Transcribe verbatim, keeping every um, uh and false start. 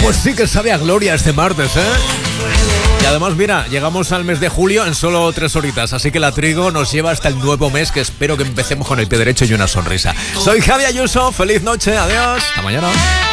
Pues sí que sabe a gloria este martes, ¿eh? Y además, mira, llegamos al mes de julio en solo tres horitas, así que la Trigo nos lleva hasta el nuevo mes, que espero que empecemos con el pie derecho y una sonrisa. Soy Javi Ayuso, feliz noche, adiós, hasta mañana.